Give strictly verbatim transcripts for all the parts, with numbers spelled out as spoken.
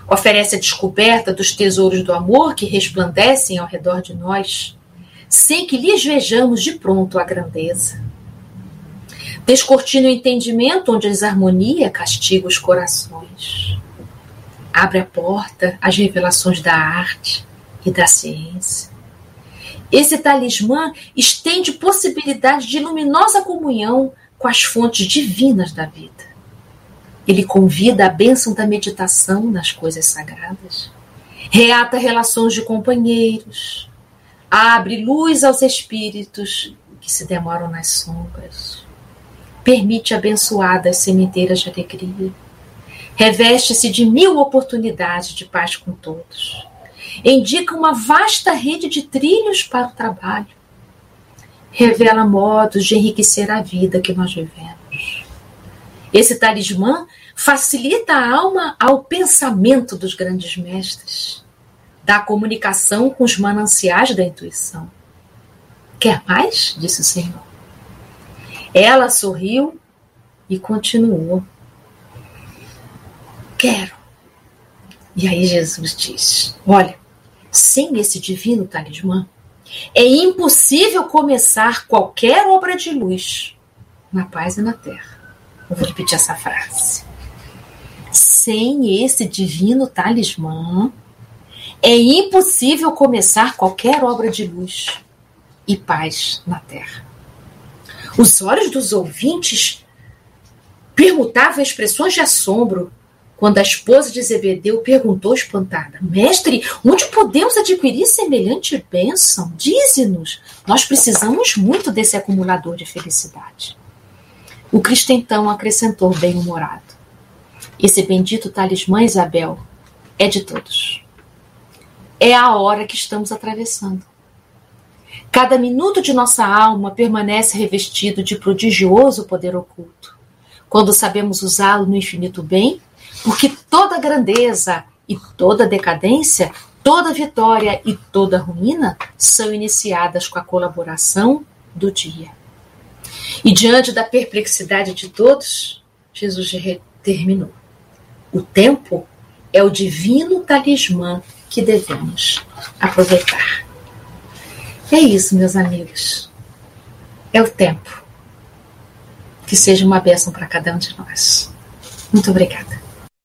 Oferece a descoberta dos tesouros do amor que resplandecem ao redor de nós, sem que lhes vejamos de pronto a grandeza. Descortina o entendimento onde a desarmonia castiga os corações. Abre a porta às revelações da arte e da ciência. Esse talismã estende possibilidade de luminosa comunhão com as fontes divinas da vida. Ele convida a bênção da meditação nas coisas sagradas, reata relações de companheiros, abre luz aos espíritos que se demoram nas sombras, permite abençoadas sementeiras de alegria, reveste-se de mil oportunidades de paz com todos, indica uma vasta rede de trilhos para o trabalho, revela modos de enriquecer a vida que nós vivemos. Esse talismã facilita a alma ao pensamento dos grandes mestres, dá comunicação com os mananciais da intuição. Quer mais? Disse o Senhor. Ela sorriu e continuou. Quero. E aí Jesus diz, olha, sem esse divino talismã, é impossível começar qualquer obra de luz na paz e na terra. Eu vou repetir essa frase. Sem esse divino talismã, é impossível começar qualquer obra de luz e paz na terra. Os olhos dos ouvintes permutavam expressões de assombro quando a esposa de Zebedeu perguntou espantada, mestre, onde podemos adquirir semelhante bênção? Dize-nos, nós precisamos muito desse acumulador de felicidade. O Cristo então acrescentou bem-humorado, esse bendito talismã, Isabel, é de todos. É a hora que estamos atravessando. Cada minuto de nossa alma permanece revestido de prodigioso poder oculto, quando sabemos usá-lo no infinito bem, porque toda grandeza e toda decadência, toda vitória e toda ruína são iniciadas com a colaboração do dia. E diante da perplexidade de todos, Jesus terminou. O tempo é o divino talismã que devemos aproveitar. É isso, meus amigos. É o tempo. Que seja uma bênção para cada um de nós. Muito obrigada.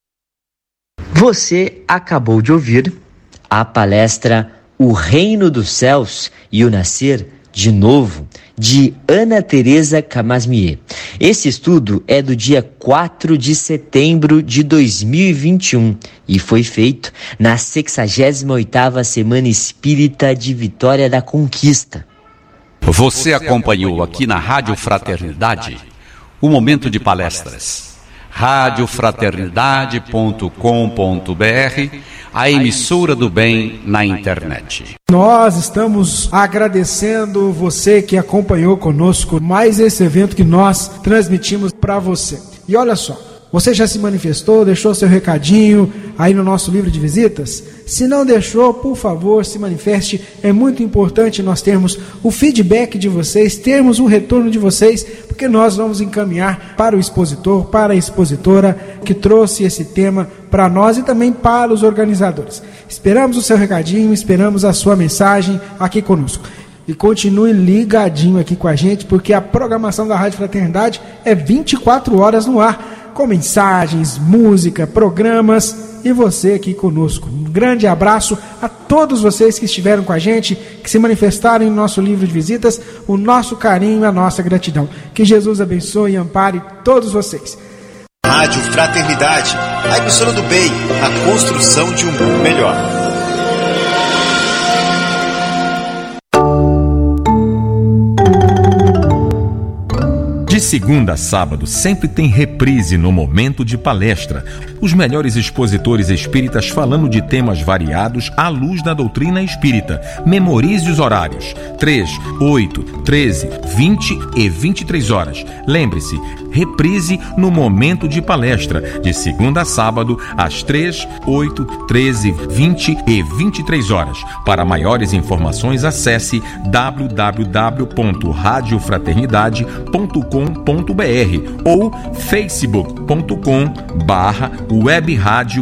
Você acabou de ouvir a palestra O Reino dos Céus e o Nascer de Novo, de Ana Teresa Camasmier. Esse estudo é do dia quatro de setembro de dois mil e vinte e um e foi feito na sexagésima oitava Semana Espírita de Vitória da Conquista. Você acompanhou aqui na Rádio Fraternidade o momento de palestras. rádio fraternidade ponto com ponto b r, a emissora do bem na internet. Nós estamos agradecendo você que acompanhou conosco mais esse evento que nós transmitimos para você. E olha só, você já se manifestou, deixou seu recadinho aí no nosso livro de visitas? Se não deixou, por favor, se manifeste. É muito importante nós termos o feedback de vocês, termos o retorno de vocês, porque nós vamos encaminhar para o expositor, para a expositora que trouxe esse tema para nós e também para os organizadores. Esperamos o seu recadinho, esperamos a sua mensagem aqui conosco. E continue ligadinho aqui com a gente, porque a programação da Rádio Fraternidade é vinte e quatro horas no ar, com mensagens, música, programas e você aqui conosco. Um grande abraço a todos vocês que estiveram com a gente, que se manifestaram no nosso livro de visitas, o nosso carinho e a nossa gratidão. Que Jesus abençoe e ampare todos vocês. Rádio Fraternidade, a emissora do bem, a construção de um mundo melhor. De segunda a sábado, sempre tem reprise no momento de palestra. Os melhores expositores espíritas falando de temas variados à luz da doutrina espírita. Memorize os horários: três, oito, treze, vinte e vinte e três horas. Lembre-se, reprise no momento de palestra, de segunda a sábado, às três, oito, treze, vinte e vinte e três horas. Para maiores informações, acesse w w w ponto rádio fraternidade ponto com ponto b r ou facebook ponto com barra web rádio